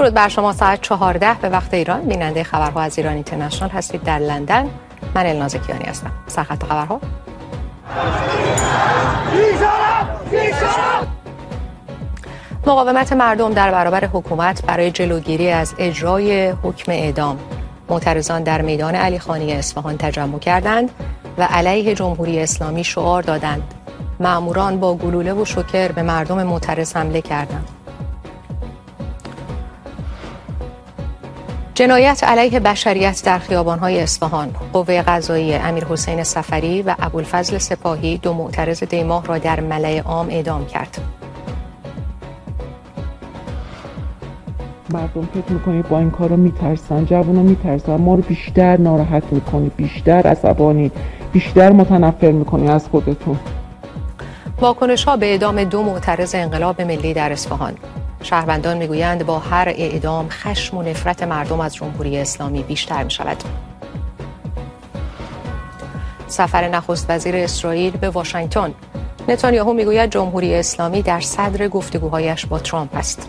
درود بر شما. ساعت 14 به وقت ایران بیننده خبرها از ایران اینترنشنال هستید در لندن. من الناز کیانی هستم. سرخط خبرها. مقاومت مردم در برابر حکومت برای جلوگیری از اجرای حکم اعدام. معترضان در میدان علیخانی اصفهان تجمع کردند و علیه جمهوری اسلامی شعار دادند. مأموران با گلوله و شوکر به مردم معترض حمله کردند. جنایت علیه بشریت در خیابان‌های اصفهان. قوه قضاییه امیرحسین صفری و ابوالفضل سپاهی، دو معترض دیماه را در ملأ عام اعدام کرد. مردم فکر میکنید با این کارا میترسن، جوونا میترسن، ما رو بیشتر ناراحت میکنید، بیشتر عصبانی، بیشتر متنفر میکنید از خودتون. واکنش‌ها به اعدام دو معترض انقلاب ملی در اصفهان. شهروندان میگویند با هر اعدام خشم و نفرت مردم از جمهوری اسلامی بیشتر میشود. سفر نخست وزیر اسرائیل به واشنگتن. نتانیاهو میگوید جمهوری اسلامی در صدر گفتگوهایش با ترامپ است.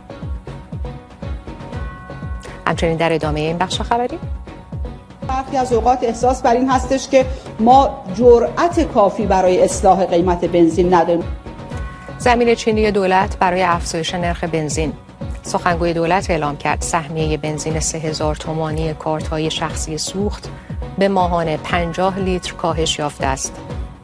همچنین در ادامه این بخش خبری برخی از اوقات احساس بر این هستش که ما جرأت کافی برای اصلاح قیمت بنزین نداریم. زمین چینی دولت برای افزایش نرخ بنزین. سخنگوی دولت اعلام کرد سهمیه بنزین 3000 تومانی کارت‌های شخصی سوخت به ماهانه 50 لیتر کاهش یافته است.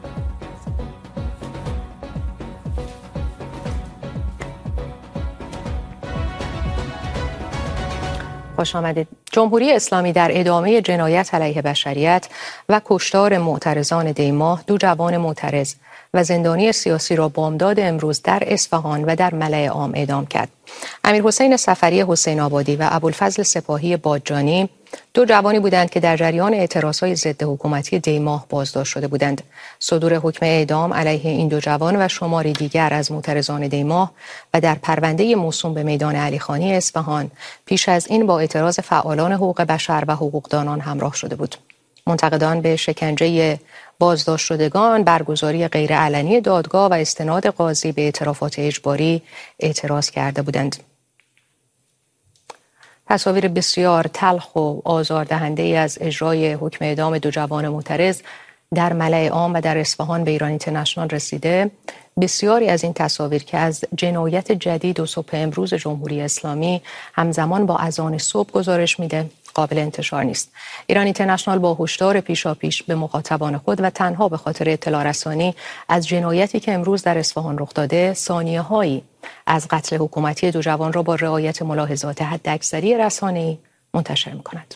خوش آمدید. جمهوری اسلامی در ادامه جنایت علیه بشریت و کشتار معترضان دیماه، دو جوان معترض و زندانی سیاسی را بامداد امروز در اصفهان و در ملأ عام اعدام کرد. امیرحسین صفری حسین آبادی و ابوالفضل سپاهی بادجانی دو جوانی بودند که در جریان اعتراضهای ضد حکومتی دیماه بازداشت شده بودند. صدور حکم اعدام علیه این دو جوان و شماری دیگر از معترضان دیماه و در پرونده موسوم به میدان علیخانی اصفهان پیش از این با اعتراض فعالان حقوق بشر و حقوقدانان همراه شده بود. منتقدان به شکنجه بازداشت شدگان، برگزاری غیرعلنی دادگاه و استناد قاضی به اعترافات اجباری اعتراض کرده بودند. تصاویر بسیار تلخ و آزاردهنده از اجرای حکم اعدام دو جوان معترض در ملأ عام و در اصفهان به ایران اینترنشنال رسیده. بسیاری از این تصاویر که از جنایت جدید و صبح امروز جمهوری اسلامی همزمان با اذان صبح گزارش میده قابل انتشار نیست. ایران اینترنشنال با هشدار پیشاپیش به مخاطبان خود و تنها به خاطر اطلاع رسانی از جنایتی که امروز در اصفهان رخ داده، ثانیه‌هایی از قتل حکومتی دو جوان را با رعایت ملاحظات حداکثری رسانه‌ای منتشر می‌کند.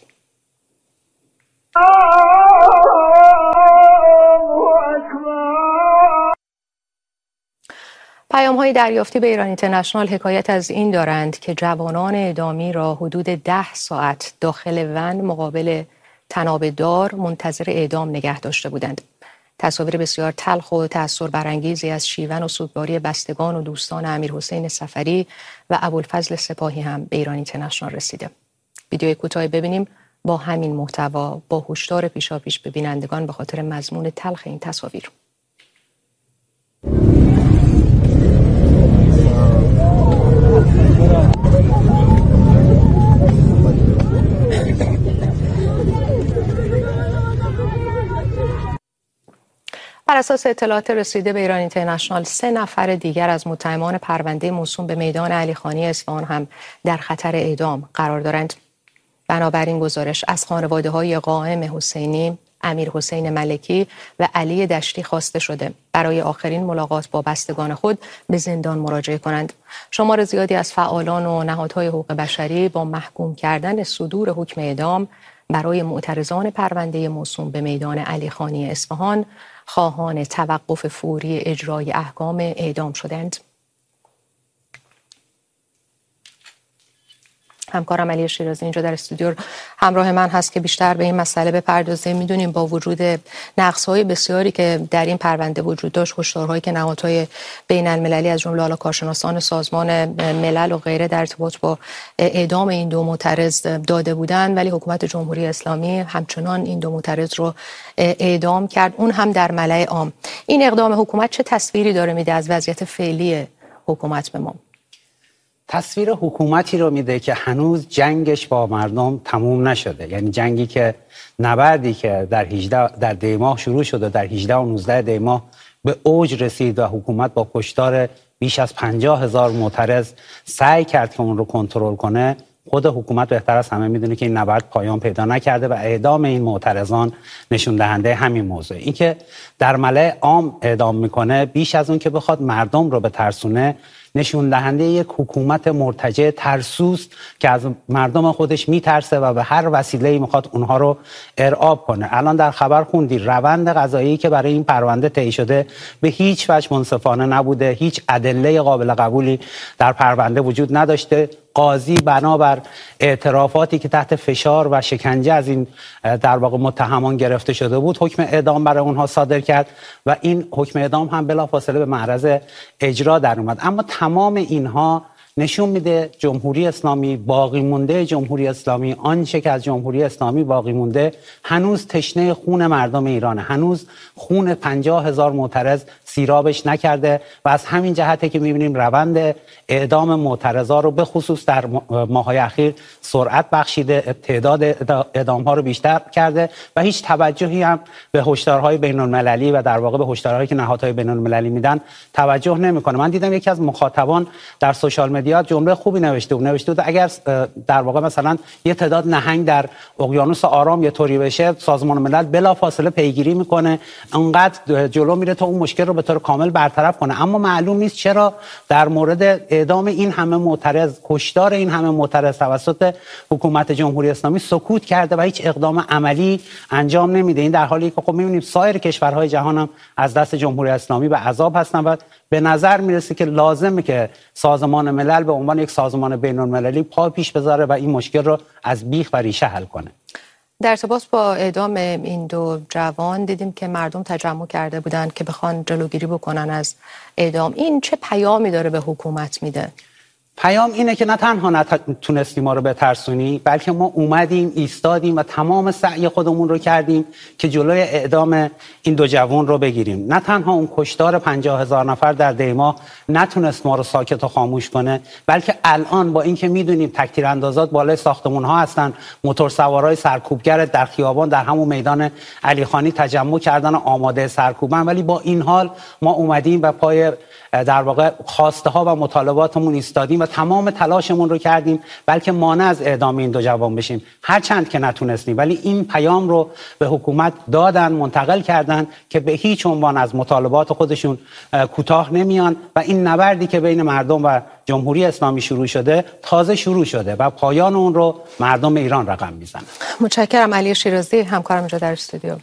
پیام‌های دریافتی به ایران اینترنشنال حکایت از این دارند که جوانان اعدامی را حدود 10 ساعت داخل ون مقابل طنابدار منتظر اعدام نگه داشته بودند. تصاویر بسیار تلخ و تأثیر برانگیزی از شیون و سوگواری بستگان و دوستان امیرحسین صفری و ابوالفضل سپاهی هم به ایران اینترنشنال رسیده. ویدیوی کوتاهی ببینیم با همین محتوا، با هشدار پیشاپیش به بینندگان به خاطر مضمون تلخ این تصاویر. بر اساس اطلاعات رسیده به ایران اینترنشنال 3 نفر دیگر از متهمان پرونده موسوم به میدان علیخانی اصفهان هم در خطر اعدام قرار دارند. بنابراین گزارش از خانواده‌های قائم حسینی، امیرحسین ملکی و علی دشتی خواسته شده برای آخرین ملاقات با بستگان خود به زندان مراجعه کنند. شمار زیادی از فعالان و نهادهای حقوق بشری با محکوم کردن صدور حکم اعدام برای معترضان پرونده موسوم به میدان علیخانی اصفهان خواهان توقف فوری اجرای احکام اعدام شدند. همکارم علی شیرازی اینجا در استودیو همراه من هست که بیشتر به این مسئله بپردازه. میدونیم با وجود نقص‌های بسیاری که در این پرونده وجود داشت، هشدارهایی که نهادهای بین المللی از جمله کارشناسان سازمان ملل و غیره در ارتباط با اعدام این دو معترض داده بودند، ولی حکومت جمهوری اسلامی همچنان این دو معترض رو اعدام کرد، اون هم در ملأ عام. این اقدام حکومت چه تصویری داره میده از وضعیت فعلی حکومت به ما؟ تصویر حکومتی رو میده که هنوز جنگش با مردم تموم نشده. یعنی جنگی که نبردی که در دی ماه شروع شده، در 18 و 19 دی ماه به اوج رسید و حکومت با کشتار بیش از 50,000 معترض سعی کرد که اون رو کنترل کنه. خود حکومت بهتر از همه میدونه که این نبرد پایان پیدا نکرده و اعدام این معترضان نشون دهنده همین موضوع. این که در ملأ عام اعدام میکنه بیش از اون که بخواد مردم رو بترسونه، نشون دهنده یک حکومت مرتجع ترسوست که از مردم خودش میترسه و به هر وسیله‌ای میخواد اونها رو ارعاب کنه. الان در خبر خوندی روند قضایی که برای این پرونده طی شده به هیچ وجه منصفانه نبوده، هیچ ادله قابل قبولی در پرونده وجود نداشته. قاضی بنابر اعترافاتی که تحت فشار و شکنجه از این در واقع متهمان گرفته شده بود حکم اعدام برای اونها صادر کرد و این حکم اعدام هم بلافاصله به معرض اجرا در اومد. اما تمام اینها نشون میده جمهوری اسلامی، باقی مونده جمهوری اسلامی، آنچه که از جمهوری اسلامی باقی مونده هنوز تشنه خون مردم ایرانه، هنوز خون 50,000 معترض سیرابش نکرده و از همین جهته که میبینیم روند اعدام معترضا رو به خصوص در ماه‌های اخیر سرعت بخشیده، تعداد اعدام‌ها رو بیشتر کرده و هیچ توجهی هم به هشدارهای بین‌المللی و در واقع به هشدارهایی که نهادهای بین‌المللی میدن توجه نمیکنه. من دیدم یکی از مخاطبان در سوشال مدیا جمله خوبی نوشته بود اگر در واقع مثلا یه تعداد نهنگ در اقیانوس آرام یه طوری بشه، سازمان ملل بلافاصله پیگیری میکنه، انقدر جلو میره تا اون مشکل رو به طور کامل برطرف کنه. اما معلوم نیست چرا در مورد اعدام این همه معترض، کشتار این همه معترض توسط حکومت جمهوری اسلامی سکوت کرده و هیچ اقدام عملی انجام نمیده. این در حالی که خب میبینیم سایر کشورهای جهان هم از دست جمهوری اسلامی به عذاب هستن و به نظر میرسه که لازمه که سازمان ملل به عنوان یک سازمان بین‌المللی پا پیش بذاره و این مشکل رو از بیخ و ریشه حل کنه. در ارتباط با اعدام این دو جوان دیدیم که مردم تجمع کرده بودند که بخوان جلوگیری بکنن از اعدام. این چه پیامی داره به حکومت میده؟ پیام اینه که نه تنها نتونستی ما رو بترسونی، بلکه ما اومدیم ایستادیم و تمام سعی خودمون رو کردیم که جلوی اعدام این دو جوان رو بگیریم. نه تنها اون کشتار 50,000 نفر در دی ماه نتونست ما رو ساکت و خاموش کنه، بلکه الان با اینکه میدونیم تک‌تیر اندازات بالای ساختمون ها هستن، موتورسوارای سرکوبگر در خیابان در همون میدان علیخانی تجمع کردن و آماده سرکوبن، ولی با این حال ما اومدیم و پای در واقع خواسته ها و مطالباتمون ایستادیم و تمام تلاشمون رو کردیم بلکه مانع از اعدام این دو جوان بشیم، هرچند که نتونستیم. ولی این پیام رو به حکومت دادن، منتقل کردن که به هیچ عنوان از مطالبات خودشون کوتاه نمیان و این نبردی که بین مردم و جمهوری اسلامی شروع شده تازه شروع شده و پایان اون رو مردم ایران رقم میزنن. متشکرم. علی شیرازی همکارم اینجا در استودیو.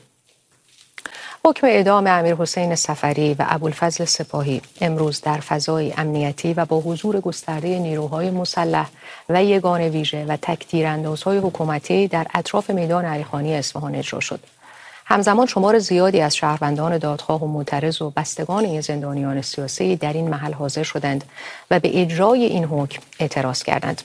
حکم اعدام امیرحسین صفری و ابوالفضل سپاهی امروز در فضای امنیتی و با حضور گسترده نیروهای مسلح و یگان ویژه و تک‌تیراندازهای حکومتی در اطراف میدان علیخانی اصفهان اجرا شد. همزمان شمار زیادی از شهروندان دادخواه و معترض و بستگان این زندانیان سیاسی در این محل حاضر شدند و به اجرای این حکم اعتراض کردند.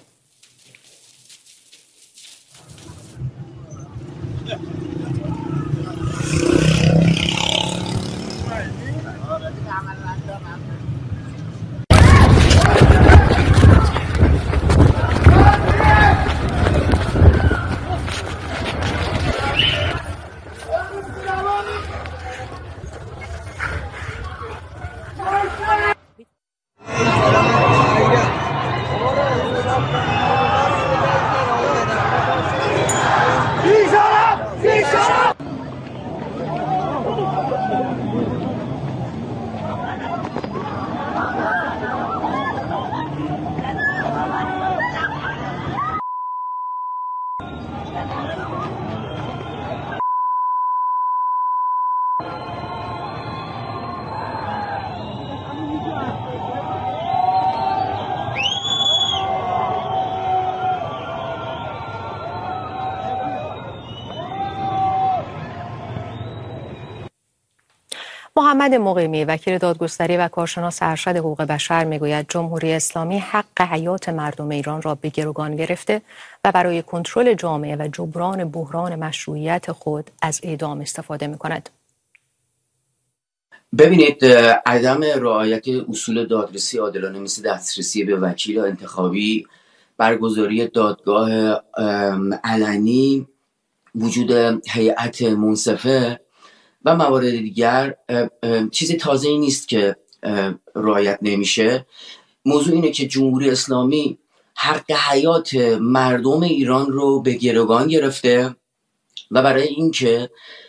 محمد مقیمی وکیل دادگستری و کارشناس ارشد حقوق بشر میگوید جمهوری اسلامی حق حیات مردم ایران را به گروگان گرفته و برای کنترل جامعه و جبران بحران مشروعیت خود از اعدام استفاده می‌کند. ببینید، عدم رعایت اصول دادرسی عادلانه مثل دسترسی به وکیل انتخابی، برگزاری دادگاه علنی، وجود هیئت منصفه و موارد دیگر چیزی تازه‌ای نیست که رعایت نمیشه. موضوع اینه که جمهوری اسلامی حق حیات مردم ایران رو به گروگان گرفته و برای اینکه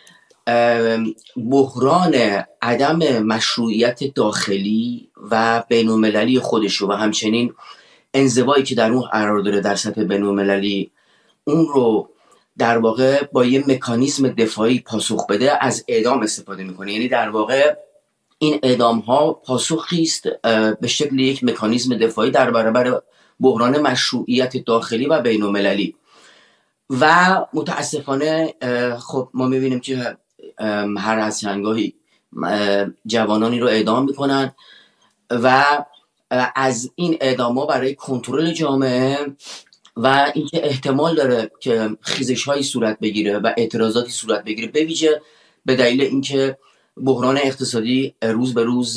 بحران عدم مشروعیت داخلی و بین‌المللی خودش رو و همچنین انزوایی که در اون قرار داره در سطح بین‌المللی، اون رو در واقع با یه مکانیزم دفاعی پاسخ بده، از اعدام استفاده میکنه. یعنی در واقع این اعدام ها پاسخی است به شکل یک مکانیزم دفاعی در برابر بحران مشروعیت داخلی و بین‌المللی. و متاسفانه خب ما میبینیم که هر از چندگاهی جوانانی رو اعدام میکنن و از این اعدام ها برای کنترل جامعه و اینکه احتمال داره که خیزش هایی صورت بگیره و اعتراضاتی صورت بگیره، به ویژه به دلیل اینکه بحران اقتصادی روز به روز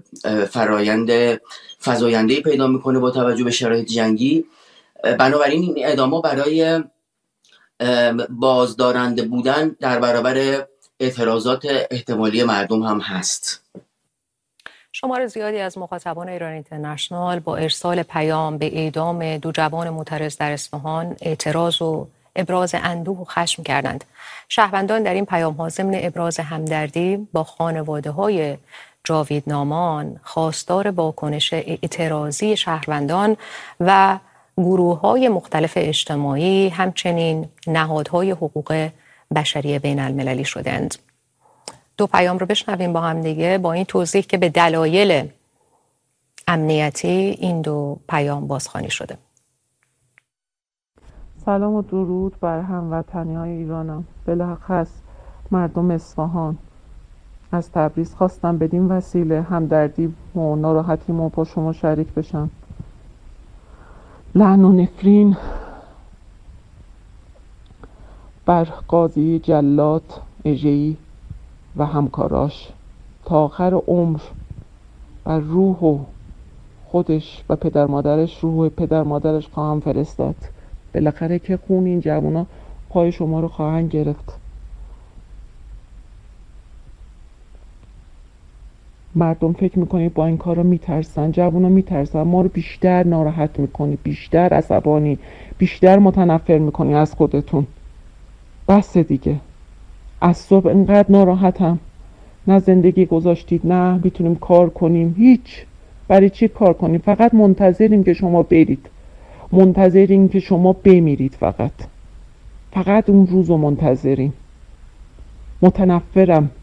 فزاینده‌ای پیدا میکنه با توجه به شرایط جنگی. بنابراین این اعدام ها برای بازدارنده بودن در برابر اعتراضات احتمالی مردم هم هست. شمار زیادی از مخاطبان ایران اینترنشنال با ارسال پیام به اعدام دو جوان معترض در اصفهان اعتراض و ابراز اندوه و خشم کردند. شهروندان در این پیام‌ها ضمن ابراز همدردی با خانواده‌های جاویدنامان خواستار واکنش اعتراضی شهروندان و گروه‌های مختلف اجتماعی، همچنین نهادهای حقوق بشری بین المللی شدند. دو پیام رو بشنویم با هم دیگه، با این توضیح که به دلایل امنیتی این دو پیام بازخوانی شده. سلام و درود بر هموطنی‌های ایرانم، بالاخص مردم اصفهان. از تبریز خواستم بدین وسیله همدردی و ناراحتیمو با شما شریک بشم. لعن و نفرین بر قاضی جلاد اژه‌ای و همکاراش، تا آخر عمر بر روح و خودش و پدر مادرش، روح پدر مادرش خواهم فرستاد. بالاخره که خون این جوونا پای شما رو خواهند گرفت. مردم فکر میکنی با این کارا میترسن، جوونا میترسن، ما رو بیشتر ناراحت میکنی، بیشتر عصبانی، بیشتر متنفر میکنی از خودتون. بس دیگه، از صبح اینقدر ناراحتم، نه زندگی گذاشتید، نه میتونیم کار کنیم، هیچ. برای چی کار کنیم؟ فقط منتظریم که شما برید، منتظریم که شما بمیرید، فقط اون روز رو منتظریم. متنفرم،